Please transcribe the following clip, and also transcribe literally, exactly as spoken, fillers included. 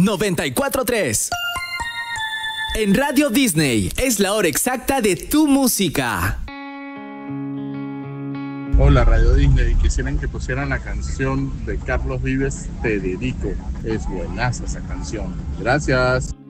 noventa y cuatro punto tres. En Radio Disney es la hora exacta de tu música. Hola Radio Disney, quisieran que pusieran la canción de Carlos Vives, Te Dedico. Es buenaza esa canción. Gracias.